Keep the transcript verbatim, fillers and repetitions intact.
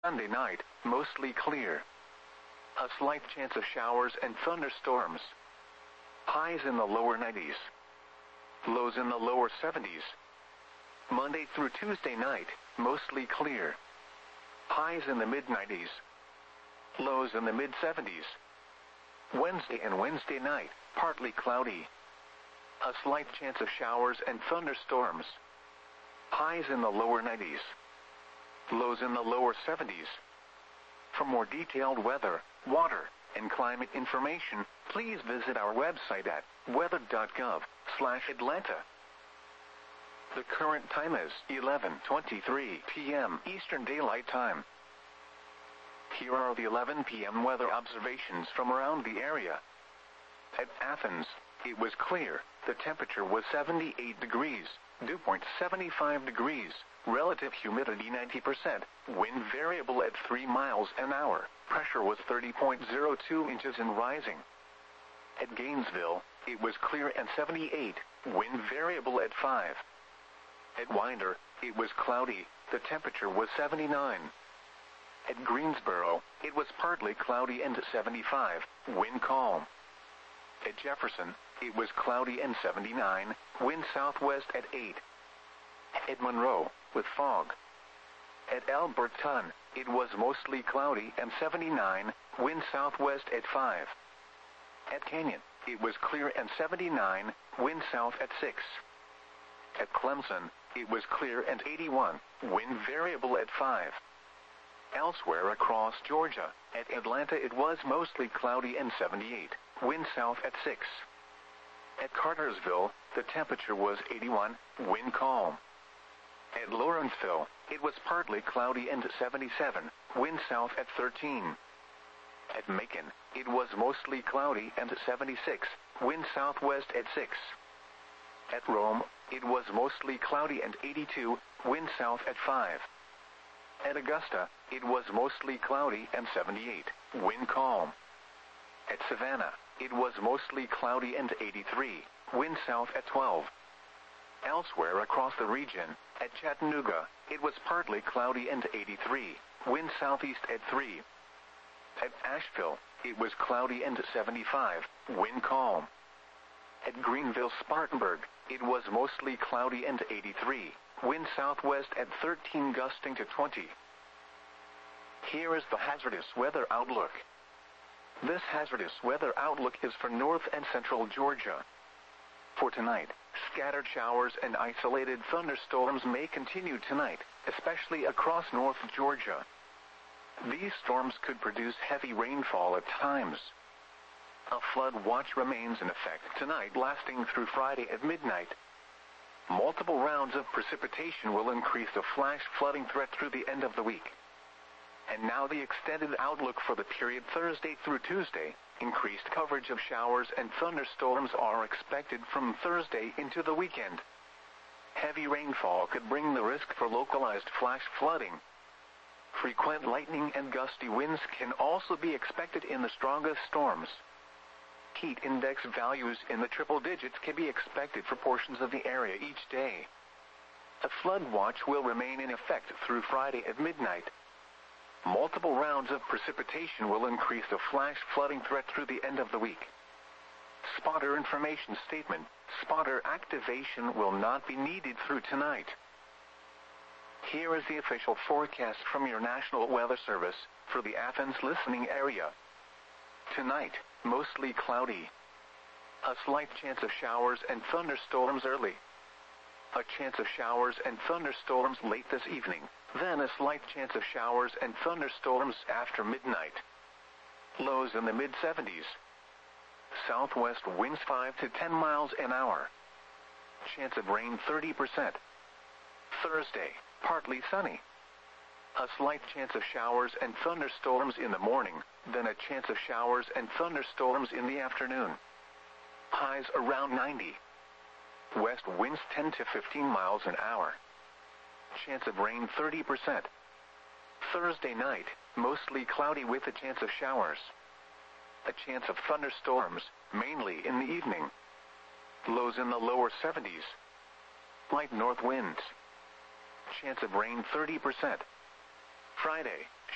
Sunday night, mostly clear. A slight chance of showers and thunderstorms. Highs in the lower nineties. Lows in the lower seventies. Monday through Tuesday night, mostly clear. Highs in the mid nineties. Lows in the mid seventies. Wednesday and Wednesday night, partly cloudy. A slight chance of showers and thunderstorms. Highs in the lower nineties. Lows in the lower seventies. For more detailed weather, water, and climate information, please visit our website at weather dot gov slash Atlanta. The current time is eleven twenty-three p m Eastern Daylight Time. Here are the eleven p m weather observations from around the area. At Athens, it was clear. The temperature was seventy-eight degrees, dew point seventy-five degrees, relative humidity ninety percent, wind variable at three miles an hour, pressure was thirty point zero two inches and rising. At Gainesville, it was clear and seventy-eight, wind variable at five. At Winder, it was cloudy, the temperature was seventy-nine. At Greensboro, it was partly cloudy and seventy-five, wind calm. At Jefferson, it was cloudy and seventy-nine, wind southwest at eight. At Monroe, with fog. At Alberton, it was mostly cloudy and seventy-nine, wind southwest at five. At Canyon, it was clear and seventy-nine, wind south at six. At Clemson, it was clear and eighty-one, wind variable at five. Elsewhere across Georgia, at Atlanta it was mostly cloudy and seventy-eight, wind south at six. At Cartersville, the temperature was eighty-one, wind calm. At Lawrenceville, it was partly cloudy and seventy-seven, wind south at thirteen. At Macon, it was mostly cloudy and seventy-six, wind southwest at six. At Rome, it was mostly cloudy and eighty-two, wind south at five. At Augusta, it was mostly cloudy and seventy-eight, wind calm. At Savannah, it was mostly cloudy and eighty-three, wind south at twelve. Elsewhere across the region, at Chattanooga, it was partly cloudy and eighty-three, wind southeast at three. At Asheville, it was cloudy and seventy-five, wind calm. At Greenville-Spartanburg, it was mostly cloudy and eighty-three, wind southwest at thirteen gusting to twenty. Here is the hazardous weather outlook. This hazardous weather outlook is for north and central Georgia. For tonight, scattered showers and isolated thunderstorms may continue tonight, especially across North Georgia. These storms could produce heavy rainfall at times. A flood watch remains in effect tonight, lasting through Friday at midnight. Multiple rounds of precipitation will increase the flash flooding threat through the end of the week. And now the extended outlook for the period Thursday through Tuesday. Increased coverage of showers and thunderstorms are expected from Thursday into the weekend. Heavy rainfall could bring the risk for localized flash flooding. Frequent lightning and gusty winds can also be expected in the strongest storms. Heat index values in the triple digits can be expected for portions of the area each day. A flood watch will remain in effect through Friday at midnight. Multiple rounds of precipitation will increase the flash flooding threat through the end of the week. Spotter information statement: spotter activation will not be needed through tonight. Here is the official forecast from your National Weather Service for the Athens listening area. Tonight, mostly cloudy. A slight chance of showers and thunderstorms early. A chance of showers and thunderstorms late this evening, then a slight chance of showers and thunderstorms after midnight. Lows in the mid seventies. Southwest winds five to ten miles an hour. Chance of rain thirty percent. Thursday, partly sunny. A slight chance of showers and thunderstorms in the morning, then a chance of showers and thunderstorms in the afternoon. Highs around ninety. West winds ten to fifteen miles an hour. Chance of rain thirty percent. Thursday night, mostly cloudy with a chance of showers. A chance of thunderstorms, mainly in the evening. Lows in the lower seventies. Light north winds. Chance of rain thirty percent. Friday,